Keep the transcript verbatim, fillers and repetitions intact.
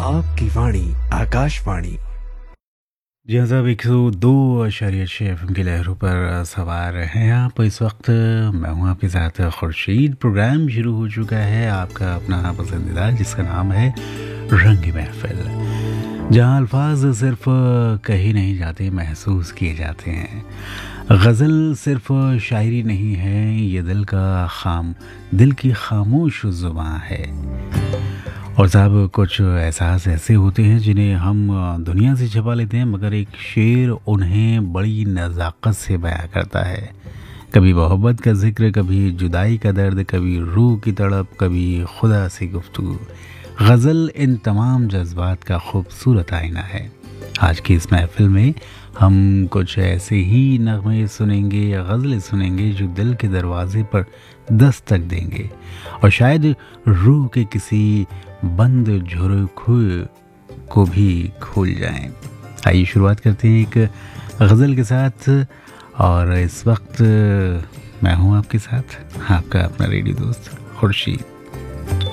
आपकी वाणी आकाशवाणी। जी हाँ साहब, एक सौ दो अशारिया छः एफ एम की लहरों पर सवार हैं आप इस वक्त। मैं हूँ आपके साथ खुर्शीद। प्रोग्राम शुरू हो चुका है आपका अपना पसंदीदा, जिसका नाम है रंग महफिल, जहाँ अल्फाज सिर्फ कहे नहीं जाते, महसूस किए जाते हैं। गज़ल सिर्फ शायरी नहीं है, ये दिल का खाम दिल की खामोश ज़ुबां है। और साहब, कुछ एहसास ऐसे होते हैं जिन्हें हम दुनिया से छुपा लेते हैं, मगर एक शेर उन्हें बड़ी नज़ाकत से बयां करता है। कभी मोहब्बत का जिक्र, कभी जुदाई का दर्द, कभी रूह की तड़प, कभी खुदा से गुफ्तगू। गज़ल इन तमाम जज्बात का खूबसूरत आईना है। आज की इस महफिल में हम कुछ ऐसे ही नगमे सुनेंगे या गज़लें सुनेंगे जो दिल के दरवाजे पर दस्तक देंगे और शायद रूह के किसी बंद झुरखुए को भी खोल जाएं। आइए शुरुआत करते हैं एक गज़ल के साथ। और इस वक्त मैं हूं आपके साथ, आपका अपना रेडियो दोस्त खुर्शीद।